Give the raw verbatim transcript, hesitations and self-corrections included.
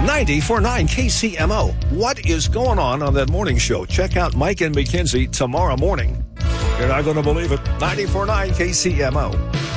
ninety point nine K C M O. What is going on on that morning show? Check out Mike and McKenzie tomorrow morning. You're not going to believe it. ninety point nine K C M O.